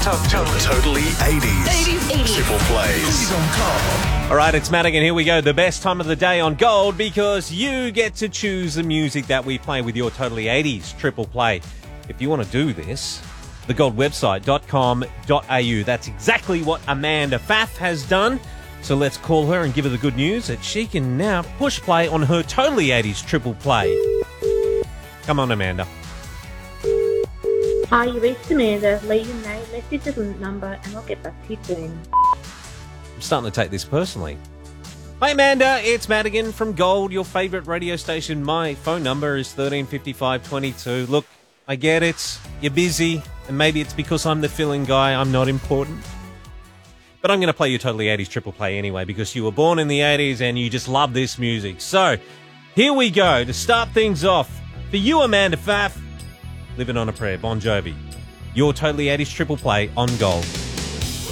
Totally 80s. Triple plays. All right, it's Madigan. Here we go. The best time of the day on Gold, because you get to choose the music that we play with your Totally 80s triple play. If you want to do this, thegoldwebsite.com.au. That's exactly what Amanda Pfaff has done. So let's call her and give her the good news that she can now push play on her Totally 80s triple play. Come on, Amanda. Hi, you reached Amanda. Leave your name, message and number, and I'll get back to you soon. I'm starting to take this personally. Hi, Amanda. It's Madigan from Gold, your favourite radio station. My phone number is 135522. Look, I get it. You're busy, and maybe it's because I'm the fill-in guy. I'm not important. But I'm going to play your Totally 80s triple play anyway, because you were born in the 80s and you just love this music. So, here we go. To start things off, for you, Amanda Pfaff, Living on a Prayer, Bon Jovi. Your Totally 80s triple play on Gold.